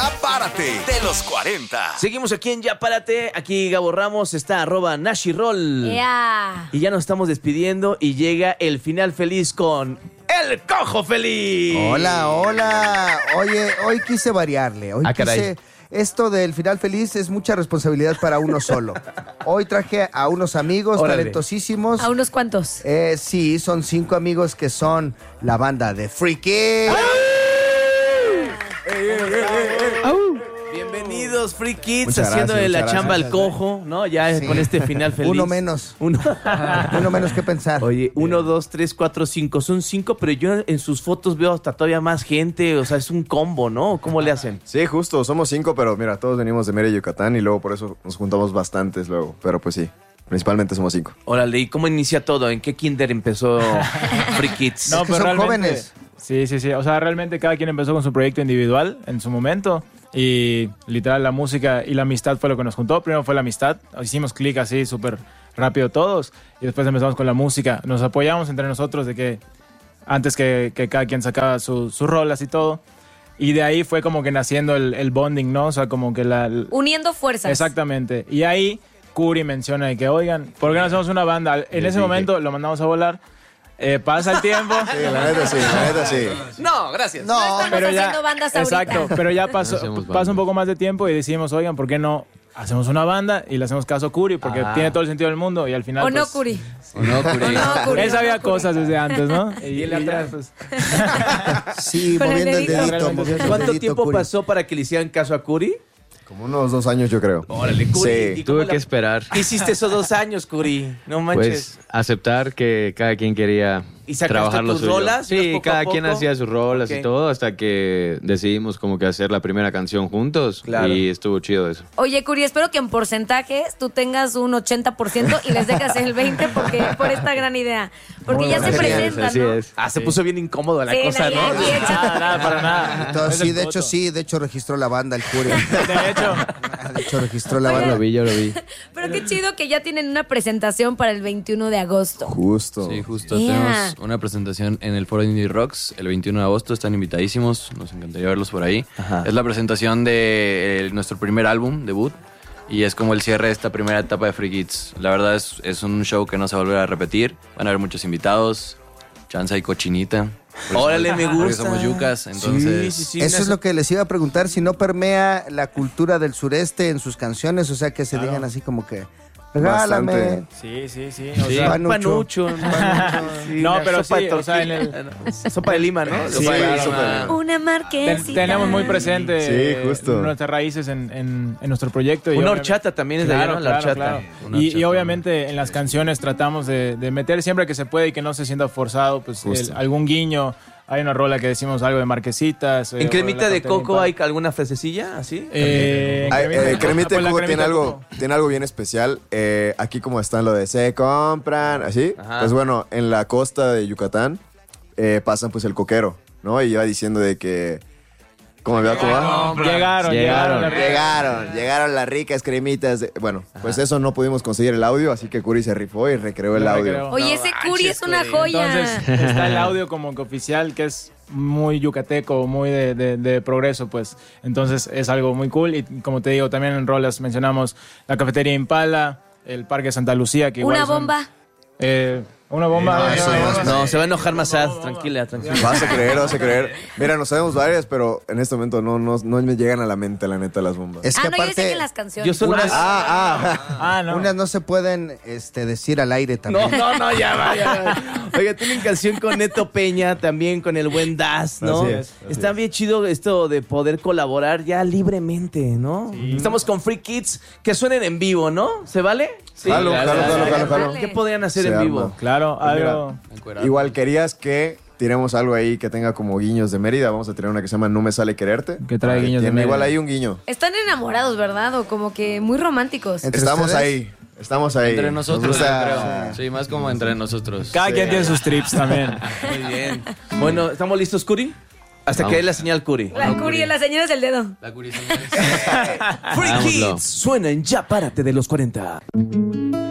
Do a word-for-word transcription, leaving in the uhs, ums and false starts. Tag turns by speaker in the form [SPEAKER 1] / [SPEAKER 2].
[SPEAKER 1] Ya Párate de los cuarenta.
[SPEAKER 2] Seguimos aquí en Ya Párate. Aquí Gabo Ramos, está arroba Nashirol.
[SPEAKER 3] Yeah.
[SPEAKER 2] Y ya nos estamos despidiendo y llega el final feliz con El Cojo Feliz.
[SPEAKER 4] Hola, hola. Oye, hoy quise variarle. Hoy
[SPEAKER 2] Ah, caray.
[SPEAKER 4] quise... Esto del final feliz es mucha responsabilidad para uno solo. Hoy traje a unos amigos
[SPEAKER 2] Órale.
[SPEAKER 4] talentosísimos.
[SPEAKER 3] ¿A unos cuantos?
[SPEAKER 4] Eh, sí, son cinco amigos que son la banda de Freaky.
[SPEAKER 2] Bienvenidos, Free Kids,
[SPEAKER 4] Muchas
[SPEAKER 2] haciendo
[SPEAKER 4] gracias,
[SPEAKER 2] la
[SPEAKER 4] muchas
[SPEAKER 2] chamba
[SPEAKER 4] gracias.
[SPEAKER 2] al cojo, ¿no? Ya
[SPEAKER 4] Sí.
[SPEAKER 2] con este final feliz.
[SPEAKER 4] Uno menos.
[SPEAKER 2] Uno.
[SPEAKER 4] Uno menos que pensar.
[SPEAKER 2] Oye, uno, dos, tres, cuatro, cinco. Son cinco, pero yo en sus fotos veo hasta todavía más gente. O sea, es un combo, ¿no? ¿Cómo le hacen?
[SPEAKER 5] Sí, justo, somos cinco, pero mira, todos venimos de Mérida, Yucatán, y luego por eso nos juntamos bastantes luego. Pero pues sí, principalmente somos cinco.
[SPEAKER 2] Órale, ¿y cómo inicia todo? ¿En qué kinder empezó Free Kids?
[SPEAKER 4] No, que son jóvenes.
[SPEAKER 6] Sí, sí, sí. O sea, realmente cada quien empezó con su proyecto individual en su momento. Y literal, la música y la amistad fue lo que nos juntó. Primero fue la amistad. Hicimos clic así súper rápido todos. Y después empezamos con la música. Nos apoyamos entre nosotros de que antes que, que cada quien sacaba su- sus rolas y todo. Y de ahí fue como que naciendo el, el bonding, ¿no? O sea, como que la... el-
[SPEAKER 3] Uniendo fuerzas.
[SPEAKER 6] Exactamente. Y ahí Curi menciona de que, oigan, ¿por qué no hacemos una banda? En ese momento lo mandamos a volar. Eh, pasa el tiempo.
[SPEAKER 5] Sí, la neta sí, la neta sí.
[SPEAKER 2] No, gracias.
[SPEAKER 4] No,
[SPEAKER 3] Estamos
[SPEAKER 6] pero ya-
[SPEAKER 3] haciendo bandas ahorita.
[SPEAKER 6] Exacto, pero ya pasó,
[SPEAKER 7] Hacemos banda.
[SPEAKER 6] pasa un poco más de tiempo y decimos, oigan, ¿por qué no hacemos una banda y le hacemos caso a Curi? Porque
[SPEAKER 2] Ah.
[SPEAKER 6] tiene todo el sentido del mundo y al final...
[SPEAKER 3] ¿O no,
[SPEAKER 6] pues,
[SPEAKER 3] Curi?
[SPEAKER 7] ¿O no, Curi?
[SPEAKER 3] ¿O no, Curi?
[SPEAKER 6] Él sabía
[SPEAKER 3] ¿O no, Curi?
[SPEAKER 6] cosas desde antes, ¿no?
[SPEAKER 2] Y él atrás, pues.
[SPEAKER 4] Sí,
[SPEAKER 3] Con el
[SPEAKER 4] moviendo el
[SPEAKER 3] dedito.
[SPEAKER 4] dedito. moviendo el
[SPEAKER 2] ¿Cuánto
[SPEAKER 4] dedito,
[SPEAKER 2] tiempo
[SPEAKER 4] Curi.
[SPEAKER 2] pasó para que le hicieran caso a Curi?
[SPEAKER 5] Como unos dos años, yo creo.
[SPEAKER 2] Órale, Curi.
[SPEAKER 5] Sí.
[SPEAKER 2] ¿Y cómo
[SPEAKER 7] Tuve
[SPEAKER 2] la-
[SPEAKER 7] que esperar.
[SPEAKER 2] ¿Qué hiciste esos dos años, Curi? No manches.
[SPEAKER 7] Pues aceptar que cada quien quería
[SPEAKER 2] ¿Y sacaste
[SPEAKER 7] trabajar lo
[SPEAKER 2] tus
[SPEAKER 7] suyo.
[SPEAKER 2] rolas? ¿Ibas
[SPEAKER 7] Sí,
[SPEAKER 2] poco a
[SPEAKER 7] cada quien
[SPEAKER 2] poco?
[SPEAKER 7] hacía sus rolas
[SPEAKER 2] Ok.
[SPEAKER 7] y todo hasta que decidimos como que hacer la primera canción juntos
[SPEAKER 2] Claro.
[SPEAKER 7] y estuvo chido eso.
[SPEAKER 3] Oye, Curi, espero que en porcentajes tú tengas un ochenta por ciento y les dejas el veinte por ciento porque, por esta gran idea. Porque
[SPEAKER 4] Muy
[SPEAKER 3] ya se
[SPEAKER 4] buena idea.
[SPEAKER 3] presentan,
[SPEAKER 7] Así
[SPEAKER 3] ¿no?
[SPEAKER 7] es.
[SPEAKER 2] Ah, se puso bien incómoda la
[SPEAKER 3] Sí,
[SPEAKER 2] cosa,
[SPEAKER 3] no,
[SPEAKER 2] ¿no?
[SPEAKER 3] ya, ya, échate.
[SPEAKER 6] Nada, nada, para nada.
[SPEAKER 4] Entonces,
[SPEAKER 6] Es
[SPEAKER 4] sí,
[SPEAKER 6] el
[SPEAKER 4] de hecho,
[SPEAKER 6] coto.
[SPEAKER 4] sí, de hecho registró la banda, el Curi.
[SPEAKER 6] De hecho,
[SPEAKER 4] De hecho, registró la
[SPEAKER 7] Yo
[SPEAKER 4] banda.
[SPEAKER 7] lo vi, yo lo vi.
[SPEAKER 3] Pero qué chido que ya tienen una presentación para el veintiuno de agosto.
[SPEAKER 5] Justo.
[SPEAKER 7] Sí, justo.
[SPEAKER 3] Yeah.
[SPEAKER 7] Tenemos una presentación en el Foro Indie Rocks el veintiuno de agosto. Están invitadísimos. Nos encantaría verlos por ahí.
[SPEAKER 2] Ajá.
[SPEAKER 7] Es la presentación de eh, nuestro primer álbum, debut. Y es como el cierre de esta primera etapa de Free Kids. La verdad es, es un show que no se va a volver a repetir. Van a haber muchos invitados. Chanza y cochinita. Por eso-
[SPEAKER 2] Órale, me
[SPEAKER 7] Porque
[SPEAKER 2] gusta.
[SPEAKER 7] somos yucas, entonces...
[SPEAKER 2] Sí, sí, sí.
[SPEAKER 4] Eso
[SPEAKER 2] una-
[SPEAKER 4] es lo que les iba a preguntar, si no permea la cultura del sureste en sus canciones, o sea, que se digan así como que, regálame.
[SPEAKER 5] Bastante.
[SPEAKER 6] sí, sí, sí.
[SPEAKER 2] Sí,
[SPEAKER 6] O sea,
[SPEAKER 2] panucho. panucho, sí,
[SPEAKER 6] No,
[SPEAKER 2] una
[SPEAKER 6] pero
[SPEAKER 2] sopa
[SPEAKER 6] sí,
[SPEAKER 2] de
[SPEAKER 6] o sea, en el-
[SPEAKER 2] tortilla. Sopa de lima, ¿no?
[SPEAKER 6] Sí,
[SPEAKER 2] Sopa de
[SPEAKER 6] claro,
[SPEAKER 2] lima.
[SPEAKER 6] claro.
[SPEAKER 3] Una
[SPEAKER 6] Ten-
[SPEAKER 3] marquesita.
[SPEAKER 6] tenemos muy presente
[SPEAKER 5] Sí,
[SPEAKER 6] eh,
[SPEAKER 5] justo.
[SPEAKER 6] nuestras raíces en, en- en nuestro proyecto. y
[SPEAKER 2] Una
[SPEAKER 6] obviamente-
[SPEAKER 2] horchata también es de allá,
[SPEAKER 6] Claro,
[SPEAKER 2] ¿no? La
[SPEAKER 6] claro,
[SPEAKER 2] horchata.
[SPEAKER 6] claro.
[SPEAKER 7] Una
[SPEAKER 6] Y, y
[SPEAKER 7] horchata.
[SPEAKER 6] obviamente en las canciones tratamos de, de meter siempre que se puede y que no se sienta forzado, pues
[SPEAKER 5] Justo.
[SPEAKER 6] el- algún guiño. Hay una rola que decimos algo de marquesitas. eh,
[SPEAKER 2] ¿En
[SPEAKER 6] o
[SPEAKER 2] cremita
[SPEAKER 6] la
[SPEAKER 2] de
[SPEAKER 6] Captain
[SPEAKER 2] coco
[SPEAKER 6] Impala.
[SPEAKER 2] hay alguna frasecilla así?
[SPEAKER 6] Eh,
[SPEAKER 5] Ay,
[SPEAKER 6] cremita de
[SPEAKER 5] eh,
[SPEAKER 6] coco.
[SPEAKER 5] Cremita de
[SPEAKER 6] Pues la
[SPEAKER 5] Coco
[SPEAKER 6] cremita
[SPEAKER 5] tiene
[SPEAKER 6] de
[SPEAKER 5] algo,
[SPEAKER 6] coco.
[SPEAKER 5] tiene algo bien especial. Eh, aquí como están lo de se compran, así.
[SPEAKER 2] Ajá.
[SPEAKER 5] Pues bueno, en la costa de Yucatán eh, pasan pues el coquero, ¿no? Y iba diciendo de que... ¿Cómo me va? ¿Cómo va?
[SPEAKER 6] Llegaron, llegaron.
[SPEAKER 7] Llegaron.
[SPEAKER 5] Llegaron, llegaron las ricas cremitas. de- Bueno, pues eso no pudimos conseguir el audio, así que Curi se rifó y recreó el
[SPEAKER 6] Lo
[SPEAKER 5] audio.
[SPEAKER 6] recreó.
[SPEAKER 3] Oye, ese Curi es una joya.
[SPEAKER 6] Entonces está el audio como que oficial que es muy yucateco, muy de, de- de progreso, pues. Entonces es algo muy cool. Y como te digo, también en rolas mencionamos la cafetería Impala, el Parque Santa Lucía, que igual
[SPEAKER 3] Una
[SPEAKER 6] son-
[SPEAKER 3] bomba.
[SPEAKER 6] Eh, una bomba.
[SPEAKER 4] No,
[SPEAKER 6] eh,
[SPEAKER 4] eso
[SPEAKER 6] no,
[SPEAKER 4] es-
[SPEAKER 6] no,
[SPEAKER 2] No, se va a enojar más sad. Tranquila, tranquila.
[SPEAKER 5] Vas a creer, vas a creer. Mira, nos sabemos varias, pero en este momento no, no, no me llegan a la mente, la neta, las bombas.
[SPEAKER 4] Es que
[SPEAKER 3] Ah, no, yo sé
[SPEAKER 4] aparte,
[SPEAKER 3] que en las canciones.
[SPEAKER 2] Yo solo...
[SPEAKER 4] Unas-
[SPEAKER 5] Ah, ah.
[SPEAKER 6] Ah, no.
[SPEAKER 4] unas no se pueden este, decir al aire también.
[SPEAKER 2] No, no, no, ya va, ya va. Oiga, tienen canción con Neto Peña, también con el buen Das, ¿no?
[SPEAKER 5] Así es, así
[SPEAKER 2] Está
[SPEAKER 5] es.
[SPEAKER 2] bien chido esto de poder colaborar ya libremente, ¿no? Estamos con Free Kids, que suenen en vivo, ¿no? ¿Se vale? Sí.
[SPEAKER 5] Jalo,
[SPEAKER 7] claro,
[SPEAKER 5] jalo, jalo,
[SPEAKER 7] claro,
[SPEAKER 5] jalo, jalo.
[SPEAKER 3] Vale.
[SPEAKER 2] ¿Qué podrían hacer
[SPEAKER 5] Se
[SPEAKER 2] en
[SPEAKER 5] arma.
[SPEAKER 2] vivo?
[SPEAKER 6] Claro,
[SPEAKER 5] Pues mira,
[SPEAKER 6] algo.
[SPEAKER 7] Encuerado.
[SPEAKER 5] Igual querías que tiremos algo ahí que tenga como guiños de Mérida. Vamos a tirar una que se llama No me sale quererte.
[SPEAKER 6] Que trae guiños de
[SPEAKER 5] tiene
[SPEAKER 6] Mérida.
[SPEAKER 5] igual ahí un guiño.
[SPEAKER 3] Están enamorados, ¿verdad? O como que muy románticos.
[SPEAKER 4] Entre
[SPEAKER 5] Estamos
[SPEAKER 4] ustedes.
[SPEAKER 5] ahí. Estamos ahí.
[SPEAKER 7] Entre
[SPEAKER 5] Nos
[SPEAKER 7] nosotros,
[SPEAKER 5] gusta-
[SPEAKER 7] yo creo. Sí, más como entre nosotros.
[SPEAKER 6] Cada quien tiene sus trips también.
[SPEAKER 2] Muy bien. Bueno, ¿estamos listos, Curi? Hasta
[SPEAKER 7] Vamos.
[SPEAKER 2] que dé la señal, Curi.
[SPEAKER 3] La Curi, la señora es el dedo.
[SPEAKER 7] La curiosidad.
[SPEAKER 2] Free
[SPEAKER 7] Hagámoslo.
[SPEAKER 2] Kids suena en Ya Párate de los cuarenta.